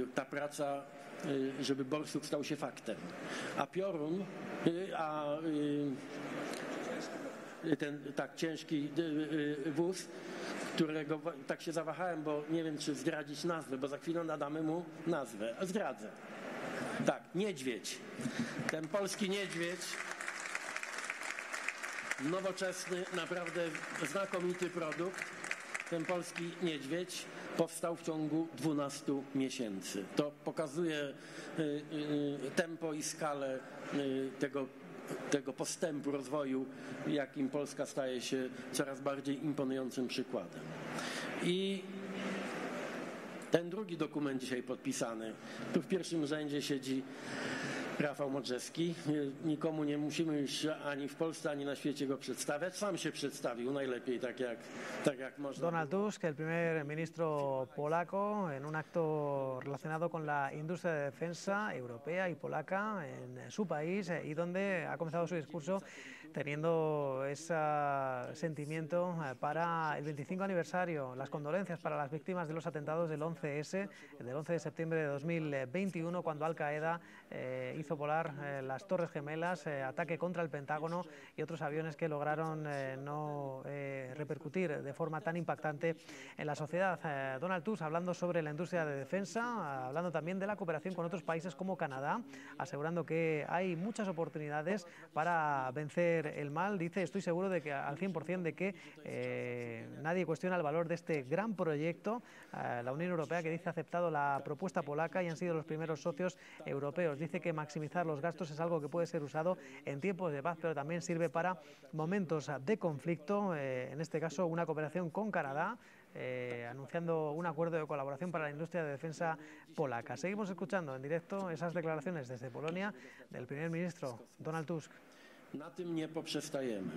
ta praca, żeby Borsuk stał się faktem. A piorun, ten tak ciężki wóz, którego tak się zawahałem, bo nie wiem, czy zdradzić nazwę, bo za chwilę nadamy mu nazwę. Zdradzę. Tak, niedźwiedź. Ten polski niedźwiedź, nowoczesny, naprawdę znakomity produkt. Ten polski niedźwiedź powstał w ciągu 12 miesięcy. To pokazuje tempo i skalę tego postępu rozwoju, jakim Polska staje się coraz bardziej imponującym przykładem. I ten drugi dokument dzisiaj podpisany, tu w pierwszym rzędzie siedzi Rafał Modrzewski. Nikomu nie musimy już ani w Polsce, ani na świecie go przedstawiać. Sam się przedstawił najlepiej, tak jak można. Donald Tusk, el primer ministro polaco, en un acto relacionado con la industria de defensa europea y polaca en su país y donde ha comenzado su discurso teniendo ese sentimiento para el 25 aniversario, las condolencias para las víctimas de los atentados del 11S, del 11 de septiembre de 2021, cuando Al-Qaeda hizo volar las Torres Gemelas, ataque contra el Pentágono y otros aviones que lograron no repercutir de forma tan impactante en la sociedad. Donald Tusk hablando sobre la industria de defensa, hablando también de la cooperación con otros países como Canadá, asegurando que hay muchas oportunidades para vencer el mal. Dice, estoy seguro de que al 100% de que nadie cuestiona el valor de este gran proyecto. La Unión Europea, que dice ha aceptado la propuesta polaca y han sido los primeros socios europeos. Dice que maximizar los gastos es algo que puede ser usado en tiempos de paz, pero también sirve para momentos de conflicto, en este caso una cooperación con Canadá, anunciando un acuerdo de colaboración para la industria de defensa polaca. Seguimos escuchando en directo esas declaraciones desde Polonia del primer ministro Donald Tusk. Na tym nie poprzestajemy.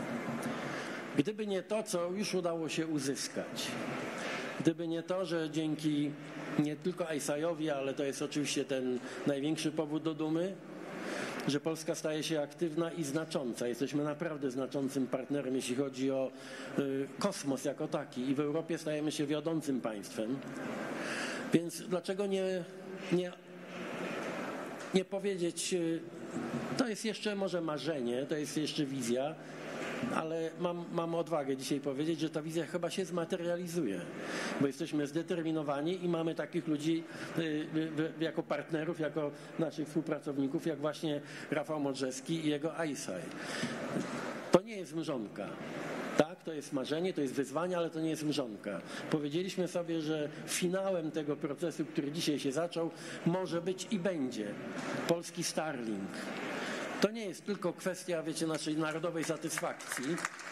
Gdyby nie to, co już udało się uzyskać, gdyby nie to, że dzięki nie tylko ICEA-owi, ale to jest oczywiście ten największy powód do dumy, że Polska staje się aktywna i znacząca. Jesteśmy naprawdę znaczącym partnerem, jeśli chodzi o kosmos jako taki i w Europie stajemy się wiodącym państwem. Więc dlaczego nie powiedzieć, to jest jeszcze może marzenie, to jest jeszcze wizja, ale mam odwagę dzisiaj powiedzieć, że ta wizja chyba się zmaterializuje, bo jesteśmy zdeterminowani i mamy takich ludzi jako partnerów, jako naszych współpracowników, jak właśnie Rafał Modrzewski i jego ICEA. To nie jest mrzonka. Tak, to jest marzenie, to jest wyzwanie, ale to nie jest mrzonka. Powiedzieliśmy sobie, że finałem tego procesu, który dzisiaj się zaczął, może być i będzie polski Starlink. To nie jest tylko kwestia, wiecie, naszej narodowej satysfakcji.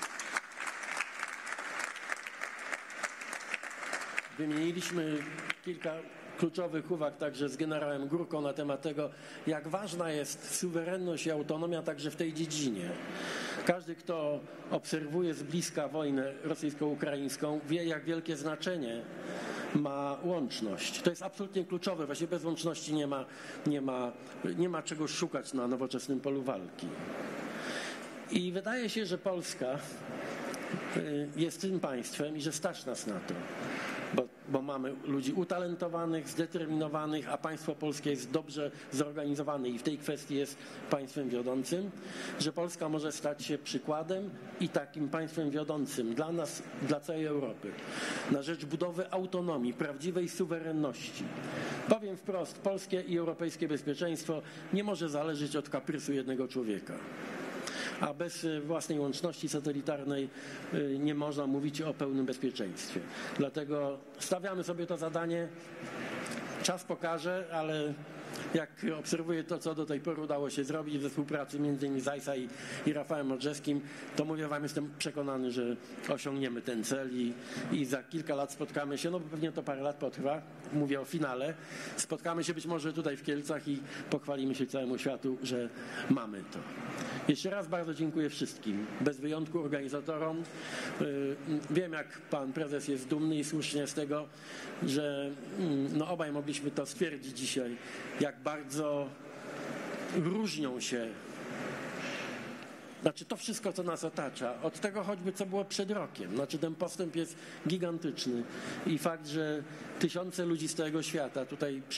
Wymieniliśmy kilka kluczowych uwag także z generałem Górką na temat tego, jak ważna jest suwerenność i autonomia także w tej dziedzinie. Każdy, kto obserwuje z bliska wojnę rosyjsko-ukraińską, wie, jak wielkie znaczenie ma łączność. To jest absolutnie kluczowe. Właśnie bez łączności nie ma czego szukać na nowoczesnym polu walki. I wydaje się, że Polska jest tym państwem i że stać nas na to. Bo mamy ludzi utalentowanych, zdeterminowanych, a państwo polskie jest dobrze zorganizowane i w tej kwestii jest państwem wiodącym, że Polska może stać się przykładem i takim państwem wiodącym dla nas, dla całej Europy, na rzecz budowy autonomii, prawdziwej suwerenności. Powiem wprost, polskie i europejskie bezpieczeństwo nie może zależeć od kaprysu jednego człowieka. A bez własnej łączności satelitarnej nie można mówić o pełnym bezpieczeństwie. Dlatego stawiamy sobie to zadanie. Czas pokaże, ale jak obserwuję to, co do tej pory udało się zrobić we współpracy między innymi z ICEA i Rafałem Modrzewskim, to mówię wam, jestem przekonany, że osiągniemy ten cel i za kilka lat spotkamy się, no bo pewnie to parę lat potrwa, mówię o finale, spotkamy się być może tutaj w Kielcach i pochwalimy się całemu światu, że mamy to. Jeszcze raz bardzo dziękuję wszystkim, bez wyjątku organizatorom. Wiem, jak pan prezes jest dumny i słusznie z tego, że no obaj mogliśmy to stwierdzić dzisiaj, jak bardzo różnią się, znaczy to wszystko, co nas otacza, od tego choćby, co było przed rokiem. Znaczy ten postęp jest gigantyczny i fakt, że tysiące ludzi z całego świata tutaj